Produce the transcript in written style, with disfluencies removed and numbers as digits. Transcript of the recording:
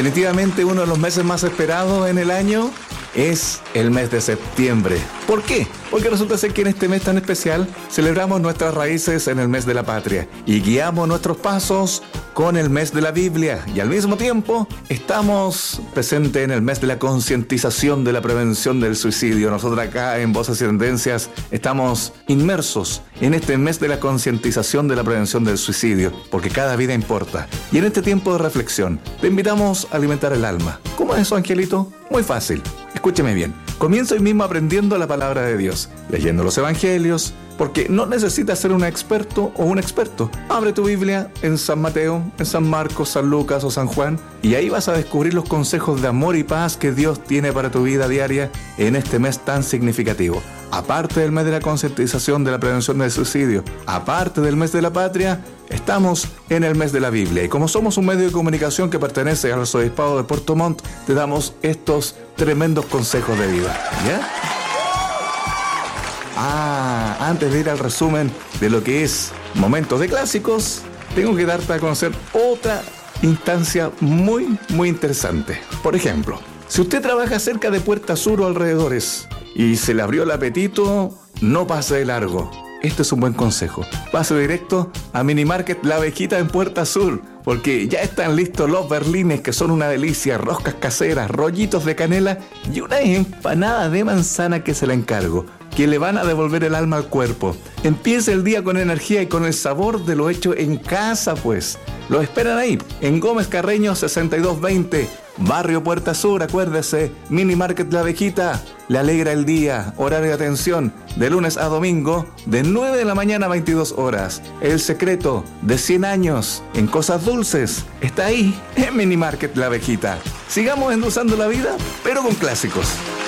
Definitivamente uno de los meses más esperados en el año es el mes de septiembre. ¿Por qué? Porque resulta ser que en este mes tan especial celebramos nuestras raíces en el mes de la patria y guiamos nuestros pasos con el mes de la Biblia, y al mismo tiempo estamos presentes en el mes de la concientización de la prevención del suicidio. Nosotros acá en Voces y Tendencias estamos inmersos en este mes de la concientización de la prevención del suicidio, porque cada vida importa. Y en este tiempo de reflexión te invitamos a alimentar el alma. ¿Cómo es eso, Angelito? Muy fácil. Escúcheme bien. Comienza hoy mismo aprendiendo la palabra de Dios, leyendo los evangelios, porque no necesitas ser un experto o un experto. Abre tu Biblia en San Mateo, en San Marcos, San Lucas o San Juan, y ahí vas a descubrir los consejos de amor y paz que Dios tiene para tu vida diaria en este mes tan significativo. Aparte del mes de la concientización de la prevención del suicidio, aparte del mes de la patria, estamos en el mes de la Biblia. Y como somos un medio de comunicación que pertenece al Arzobispado de Puerto Montt, te damos estos tremendos consejos de vida. ¿Ya? Antes de ir al resumen de lo que es Momentos de Clásicos, tengo que darte a conocer otra instancia muy interesante. Por ejemplo, si usted trabaja cerca de Puerta Sur o alrededores y se le abrió el apetito, no pase de largo. Este es un buen consejo. Pase directo a Mini Market La Abejita en Puerta Sur, porque ya están listos los berlines, que son una delicia, roscas caseras, rollitos de canela y una empanada de manzana que se la encargo, que le van a devolver el alma al cuerpo. Empiece el día con energía y con el sabor de lo hecho en casa, pues. Lo esperan ahí, en Gómez Carreño 6220, Barrio Puerta Sur. Acuérdese, Mini Market La Abejita le alegra el día. Horario de atención de lunes a domingo de 9 de la mañana a 22 horas. El secreto de 100 años en cosas dulces está ahí en Mini Market La Abejita. Sigamos endulzando la vida, pero con clásicos.